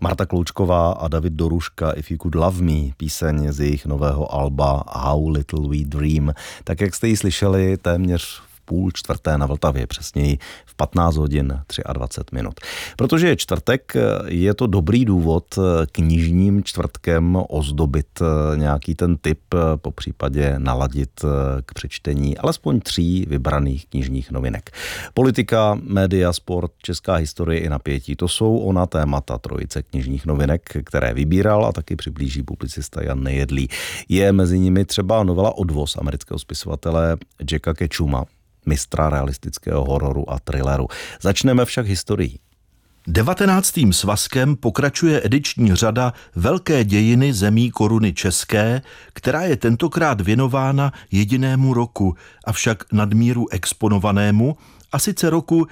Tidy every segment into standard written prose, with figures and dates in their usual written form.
Marta Kloučková a David Doruška, If You Could Love Me, píseň z jejich nového alba How Little We Dream. Tak jak jste ji slyšeli, téměř 3:30 na Vltavě, přesněji v 15 hodin 23 minut. Protože je čtvrtek, je to dobrý důvod knižním čtvrtkem ozdobit nějaký ten tip, popřípadě naladit k přečtení alespoň 3 vybraných knižních novinek. Politika, média, sport, česká historie i napětí. To jsou ona témata trojice knižních novinek, které vybíral a taky přiblíží publicista Jan Nejedlý. Je mezi nimi třeba novela Odvoz amerického spisovatele Jacka Ketchuma, mistra realistického hororu a thrilleru. Začneme však historií. 19. svazkem pokračuje ediční řada Velké dějiny zemí koruny české, která je tentokrát věnována jedinému roku, avšak nadmíru exponovanému, a sice roku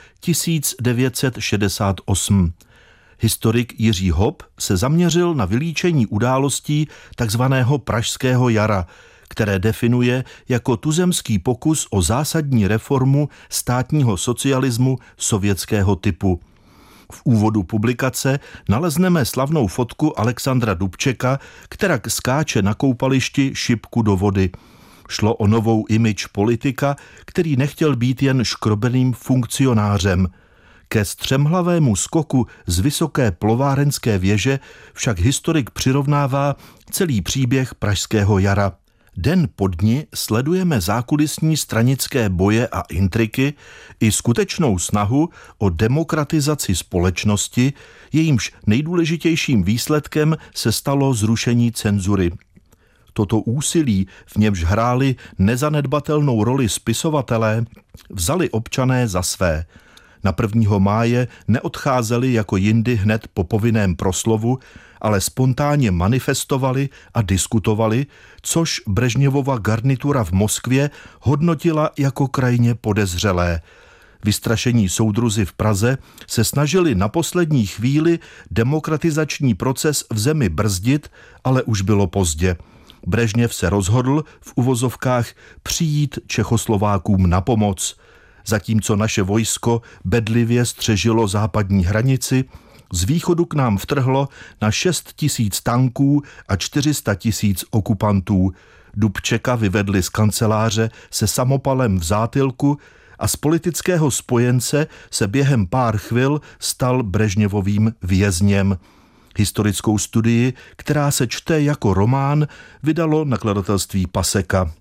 1968. Historik Jiří Hopp se zaměřil na vylíčení událostí takzvaného Pražského jara, které definuje jako tuzemský pokus o zásadní reformu státního socialismu sovětského typu. V úvodu publikace nalezneme slavnou fotku Alexandra Dubčeka, která skáče na koupališti šipku do vody. Šlo o novou image politika, který nechtěl být jen škrobeným funkcionářem. Ke střemhlavému skoku z vysoké plovárenské věže však historik přirovnává celý příběh Pražského jara. Den po dni sledujeme zákulisní stranické boje a intriky i skutečnou snahu o demokratizaci společnosti, jejímž nejdůležitějším výsledkem se stalo zrušení cenzury. Toto úsilí, v němž hráli nezanedbatelnou roli spisovatelé, vzali občané za své. Na 1. máje neodcházeli jako jindy hned po povinném proslovu, ale spontánně manifestovali a diskutovali, což Brežněvova garnitura v Moskvě hodnotila jako krajně podezřelé. Vystrašení soudruzi v Praze se snažili na poslední chvíli demokratizační proces v zemi brzdit, ale už bylo pozdě. Brežněv se rozhodl v uvozovkách přijít Čechoslovákům na pomoc. Zatímco naše vojsko bedlivě střežilo západní hranici, z východu k nám vtrhlo na 6 000 tanků a 400 000 okupantů. Dubčeka vyvedli z kanceláře se samopalem v zátylku a z politického spojence se během pár chvil stal Brežněvovým vězněm. Historickou studii, která se čte jako román, vydalo nakladatelství Paseka.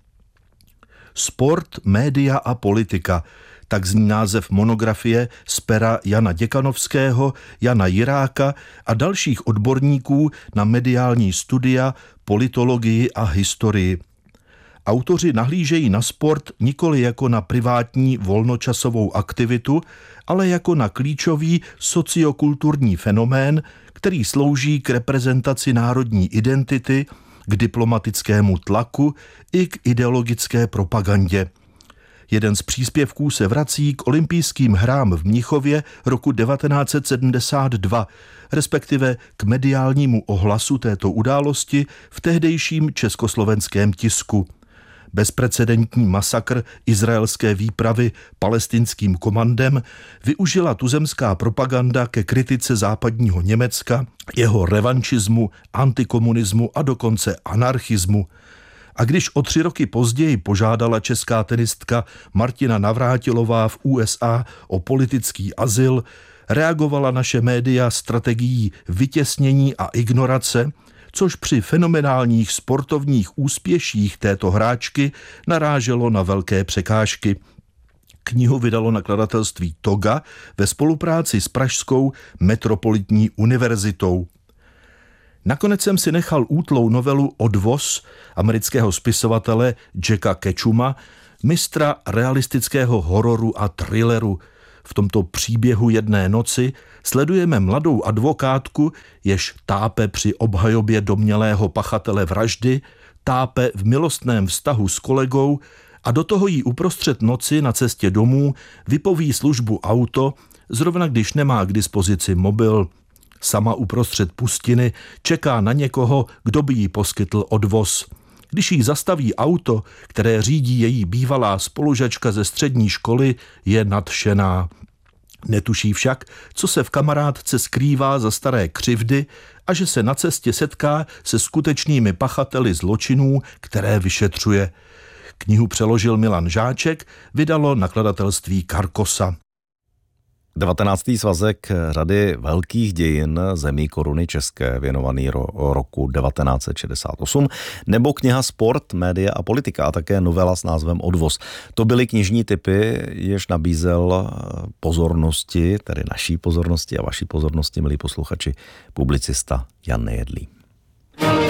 Sport, média a politika. Tak zní název monografie z pera Jana Děkanovského, Jana Jiráka a dalších odborníků na mediální studia, politologii a historii. Autoři nahlížejí na sport nikoli jako na privátní volnočasovou aktivitu, ale jako na klíčový sociokulturní fenomén, který slouží k reprezentaci národní identity, k diplomatickému tlaku i k ideologické propagandě. Jeden z příspěvků se vrací k olympijským hrám v Mnichově roku 1972, respektive k mediálnímu ohlasu této události v tehdejším československém tisku. Bezprecedentní masakr izraelské výpravy palestinským komandem využila tuzemská propaganda ke kritice západního Německa, jeho revanšismu, antikomunismu a dokonce anarchismu. A když o 3 roky později požádala česká tenistka Martina Navrátilová v USA o politický azyl, reagovala naše média strategií vytěsnění a ignorace, což při fenomenálních sportovních úspěších této hráčky naráželo na velké překážky. Knihu vydalo nakladatelství Toga ve spolupráci s Pražskou metropolitní univerzitou. Nakonec jsem si nechal útlou novelu Odvoz amerického spisovatele Jacka Ketchuma, mistra realistického hororu a thrilleru. V tomto příběhu jedné noci sledujeme mladou advokátku, jež tápe při obhajobě domnělého pachatele vraždy, tápe v milostném vztahu s kolegou a do toho jí uprostřed noci na cestě domů vypoví službu auto, zrovna když nemá k dispozici mobil. Sama uprostřed pustiny čeká na někoho, kdo by jí poskytl odvoz. Když jí zastaví auto, které řídí její bývalá spolužačka ze střední školy, je nadšená. Netuší však, co se v kamarádce skrývá za staré křivdy a že se na cestě setká se skutečnými pachateli zločinů, které vyšetřuje. Knihu přeložil Milan Žáček, vydalo nakladatelství Karkosa. 19. svazek řady velkých dějin zemí koruny české, věnovaný roku 1968, nebo kniha Sport, média a politika a také novela s názvem Odvoz. To byly knižní typy, jež nabízel pozornosti, tedy naší pozornosti a vaší pozornosti, milí posluchači, publicista Jan Nejedlý.